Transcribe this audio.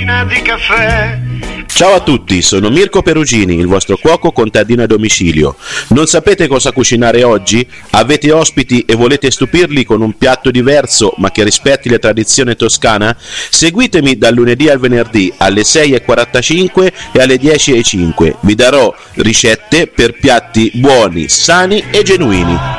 tazzina di caffè. Ciao a tutti, sono Mirko Perugini, il vostro cuoco contadino a domicilio. Non sapete cosa cucinare oggi? Avete ospiti e volete stupirli con un piatto diverso ma che rispetti la tradizione toscana? Seguitemi dal lunedì al venerdì alle 6:45 e alle 10:05. Vi darò ricette per piatti buoni, sani e genuini.